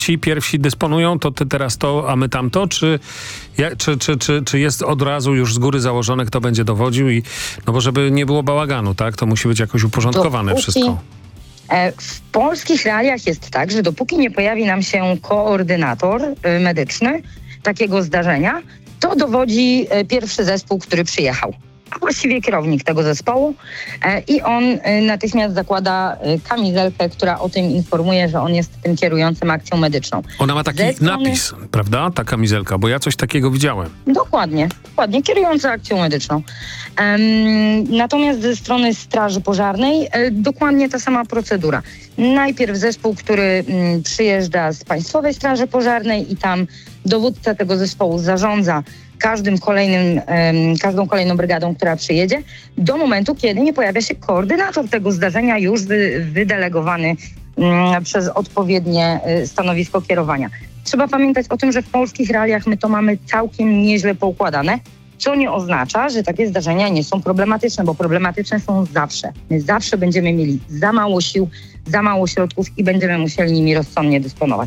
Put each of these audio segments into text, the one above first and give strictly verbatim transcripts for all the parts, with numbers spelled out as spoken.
ci pierwsi dysponują, to ty teraz to, a my tamto, czy, ja, czy, czy, czy, czy jest od razu już z góry założone, kto będzie dowodził i no bo żeby nie było bałaganu, tak? To musi być jakoś uporządkowane Dopóki, wszystko. e, W polskich realiach jest tak, że dopóki nie pojawi nam się koordynator e, medyczny takiego zdarzenia, to dowodzi e, pierwszy zespół, który przyjechał. A właściwie kierownik tego zespołu e, i on e, natychmiast zakłada e, kamizelkę, która o tym informuje, że on jest tym kierującym akcją medyczną. Ona ma taki Ze strony... napis, prawda? Ta kamizelka, bo ja coś takiego widziałem. Dokładnie, dokładnie, kierujący akcją medyczną. Um, natomiast ze strony Straży Pożarnej e, dokładnie ta sama procedura. Najpierw zespół, który m, przyjeżdża z Państwowej Straży Pożarnej i tam dowódca tego zespołu zarządza każdym kolejnym, um, każdą kolejną brygadą, która przyjedzie, do momentu, kiedy nie pojawia się koordynator tego zdarzenia już wy, wydelegowany um, przez odpowiednie y, stanowisko kierowania. Trzeba pamiętać o tym, że w polskich realiach my to mamy całkiem nieźle poukładane, co nie oznacza, że takie zdarzenia nie są problematyczne, bo problematyczne są zawsze. My zawsze będziemy mieli za mało sił, za mało środków i będziemy musieli nimi rozsądnie dysponować.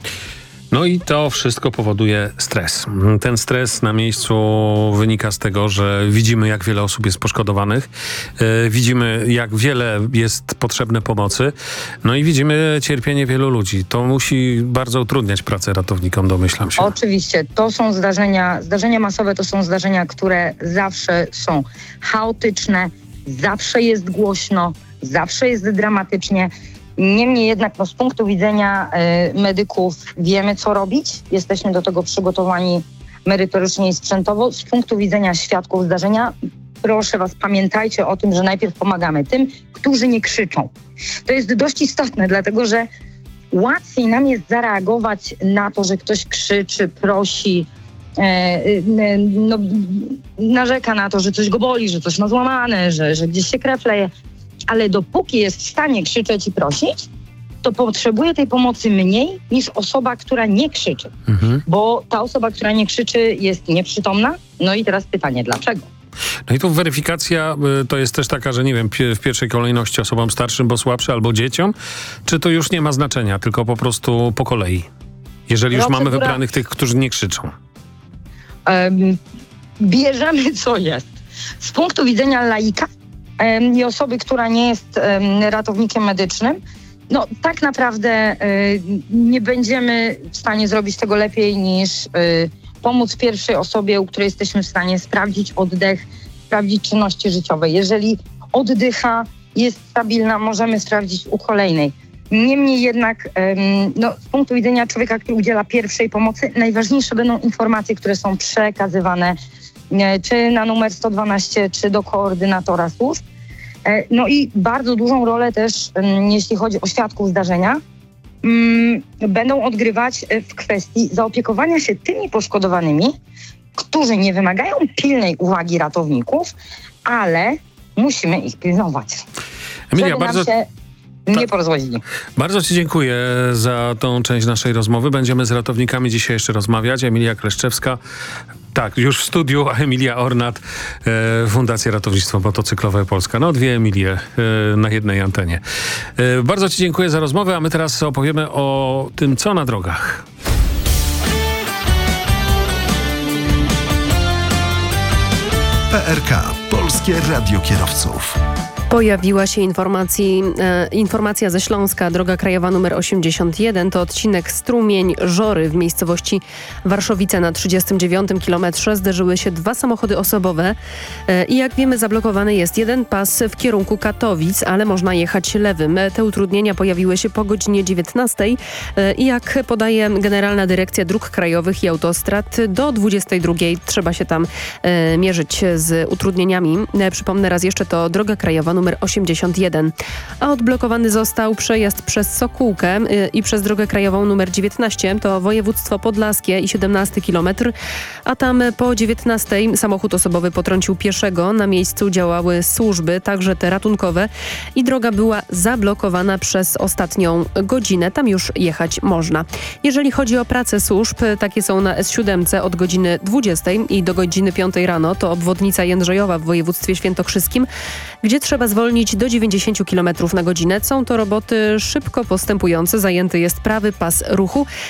No i to wszystko powoduje stres. Ten stres na miejscu wynika z tego, że widzimy, jak wiele osób jest poszkodowanych, yy, widzimy, jak wiele jest potrzebne pomocy, no i widzimy cierpienie wielu ludzi. To musi bardzo utrudniać pracę ratownikom, domyślam się. Oczywiście, to są zdarzenia, zdarzenia masowe, to są zdarzenia, które zawsze są chaotyczne, zawsze jest głośno, zawsze jest dramatycznie. Niemniej jednak no, z punktu widzenia y, medyków wiemy, co robić. Jesteśmy do tego przygotowani merytorycznie i sprzętowo. Z punktu widzenia świadków zdarzenia, proszę was, pamiętajcie o tym, że najpierw pomagamy tym, którzy nie krzyczą. To jest dość istotne, dlatego że łatwiej nam jest zareagować na to, że ktoś krzyczy, prosi, e, e, no, narzeka na to, że coś go boli, że coś ma złamane, że, że gdzieś się krew leje. Ale dopóki jest w stanie krzyczeć i prosić, to potrzebuje tej pomocy mniej niż osoba, która nie krzyczy. Mhm. Bo ta osoba, która nie krzyczy, jest nieprzytomna. No i teraz pytanie, dlaczego? No i tu weryfikacja y, to jest też taka, że nie wiem, pi- w pierwszej kolejności osobom starszym, bo słabszym, albo dzieciom, czy to już nie ma znaczenia, tylko po prostu po kolei? Jeżeli już Procedura... mamy wybranych tych, którzy nie krzyczą. Um, bierzemy, co jest. Z punktu widzenia laika i osoby, która nie jest um, ratownikiem medycznym, no tak naprawdę y, nie będziemy w stanie zrobić tego lepiej niż y, pomóc pierwszej osobie, u której jesteśmy w stanie sprawdzić oddech, sprawdzić czynności życiowe. Jeżeli oddycha, jest stabilna, możemy sprawdzić u kolejnej. Niemniej jednak um, no, z punktu widzenia człowieka, który udziela pierwszej pomocy, najważniejsze będą informacje, które są przekazywane czy na numer sto dwanaście, czy do koordynatora służb. No i bardzo dużą rolę też, jeśli chodzi o świadków zdarzenia, będą odgrywać w kwestii zaopiekowania się tymi poszkodowanymi, którzy nie wymagają pilnej uwagi ratowników, ale musimy ich pilnować. Emilia, żeby bardzo... nam się nie porozłazili. Bardzo ci dziękuję za tą część naszej rozmowy. Będziemy z ratownikami dzisiaj jeszcze rozmawiać. Emilia Kleszczewska, tak, już w studiu, a Emilia Ornat, e, Fundacja Ratownictwo Motocyklowe Polska. No, dwie Emilie e, na jednej antenie. E, bardzo ci dziękuję za rozmowę, a my teraz opowiemy o tym, co na drogach. P R K, Polskie Radio Kierowców. Pojawiła się informacji, e, informacja ze Śląska. Droga krajowa nr osiemdziesiąt jeden to odcinek Strumień-Żory w miejscowości Warszowice. Na trzydziestym dziewiątym kilometrze zderzyły się dwa samochody osobowe e, i jak wiemy zablokowany jest jeden pas w kierunku Katowic, ale można jechać lewym. Te utrudnienia pojawiły się po godzinie dziewiętnastej e, i jak podaje Generalna Dyrekcja Dróg Krajowych i Autostrad, do dwudziestej drugiej trzeba się tam e, mierzyć z utrudnieniami. E, przypomnę raz jeszcze, to droga krajowa numer osiemdziesiąt jeden. A odblokowany został przejazd przez Sokółkę yy, i przez drogę krajową numer dziewiętnaście. To województwo podlaskie i siedemnasty kilometr. A tam po dziewiętnastej samochód osobowy potrącił pieszego. Na miejscu działały służby, także te ratunkowe. I droga była zablokowana przez ostatnią godzinę. Tam już jechać można. Jeżeli chodzi o pracę służb, takie są na S siedem od godziny dwudziestej i do godziny piątej rano. To obwodnica Jędrzejowa w województwie świętokrzyskim, gdzie trzeba zwolnić do dziewięćdziesiąt kilometrów na godzinę. Są to roboty szybko postępujące. Zajęty jest prawy pas ruchu.